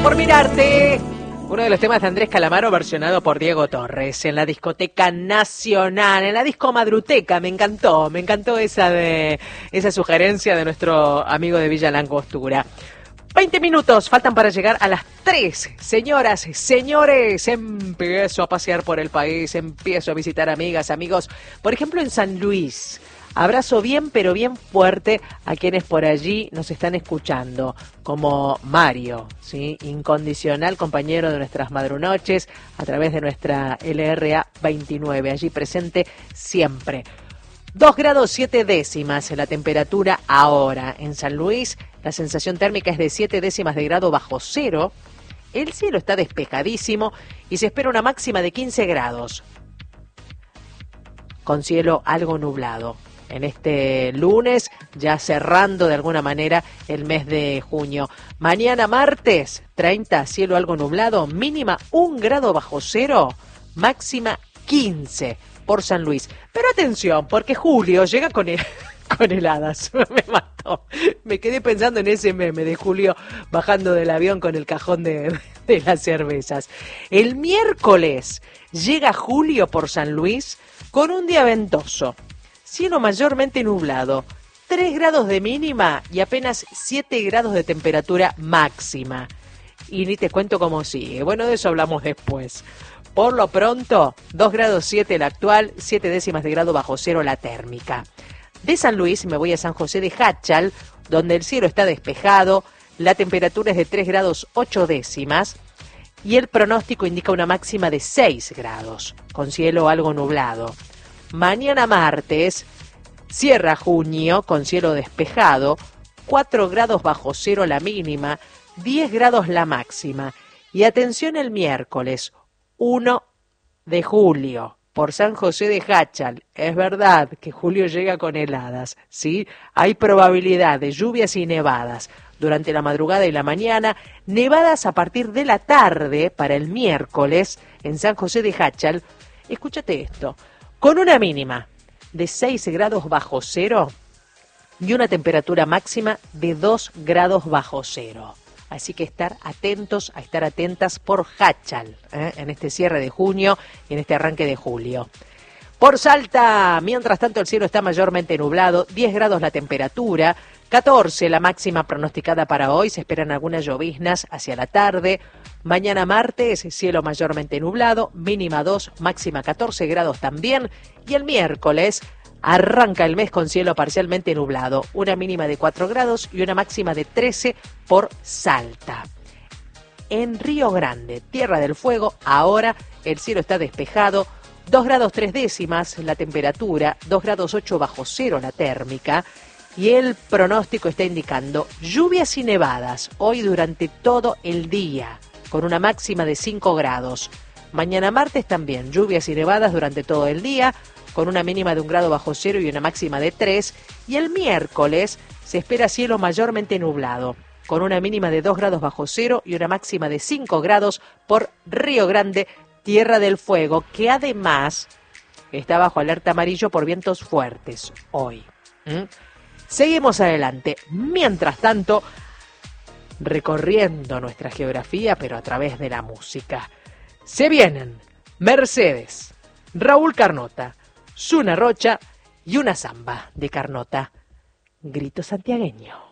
por mirarte. Uno de los temas de Andrés Calamaro versionado por Diego Torres en la discoteca nacional, en la disco Madruteca. Me encantó esa sugerencia de nuestro amigo de Villa Langostura. 20 minutos faltan para llegar a las 3. Señoras, señores, empiezo a pasear por el país, empiezo a visitar amigas, amigos. Por ejemplo, en San Luis. Abrazo bien, pero bien fuerte a quienes por allí nos están escuchando, como Mario, ¿sí? Incondicional compañero de nuestras madrunoches a través de nuestra LRA 29, allí presente siempre. 2 grados 7 décimas la temperatura ahora en San Luis, la sensación térmica es de 7 décimas de grado bajo cero, el cielo está despejadísimo y se espera una máxima de 15 grados, con cielo algo nublado. En este lunes, ya cerrando de alguna manera el mes de junio. Mañana martes, 30, cielo algo nublado, mínima 1 grado bajo cero, máxima 15 por San Luis. Pero atención, porque Julio llega con heladas. Me mató. Me quedé pensando en ese meme de Julio bajando del avión con el cajón de las cervezas. El miércoles llega Julio por San Luis con un día ventoso. Cielo mayormente nublado, 3 grados de mínima y apenas 7 grados de temperatura máxima. Y ni te cuento cómo sigue. Bueno, de eso hablamos después. Por lo pronto, 2 grados 7 la actual, 7 décimas de grado bajo cero la térmica. De San Luis me voy a San José de Jáchal, donde el cielo está despejado, la temperatura es de 3 grados 8 décimas y el pronóstico indica una máxima de 6 grados, con cielo algo nublado. Mañana martes, cierra junio con cielo despejado, 4 grados bajo cero la mínima, 10 grados la máxima. Y atención el miércoles, 1 de julio, por San José de Jáchal. Es verdad que julio llega con heladas, ¿sí? Hay probabilidad de lluvias y nevadas durante la madrugada y la mañana, nevadas a partir de la tarde para el miércoles en San José de Jáchal. Escúchate esto. Con una mínima de 6 grados bajo cero y una temperatura máxima de 2 grados bajo cero. Así que estar atentos, a estar atentas por Jáchal, en este cierre de junio y en este arranque de julio. Por Salta, mientras tanto el cielo está mayormente nublado, 10 grados la temperatura, 14 la máxima pronosticada para hoy, se esperan algunas lloviznas hacia la tarde. Mañana martes, cielo mayormente nublado, mínima 2, máxima 14 grados también. Y el miércoles arranca el mes con cielo parcialmente nublado, una mínima de 4 grados y una máxima de 13 por Salta. En Río Grande, Tierra del Fuego, ahora el cielo está despejado, 2 grados 3 décimas la temperatura, 2 grados 8 bajo cero la térmica. Y el pronóstico está indicando lluvias y nevadas hoy durante todo el día, con una máxima de 5 grados. Mañana martes también lluvias y nevadas durante todo el día, con una mínima de 1 grado bajo cero y una máxima de 3. Y el miércoles se espera cielo mayormente nublado, con una mínima de 2 grados bajo cero y una máxima de 5 grados por Río Grande, Tierra del Fuego, que además está bajo alerta amarillo por vientos fuertes hoy. Seguimos adelante. Mientras tanto, recorriendo nuestra geografía, pero a través de la música. Se vienen Mercedes, Raúl Carnota, Zuna Rocha y una samba de Carnota. Grito santiagueño.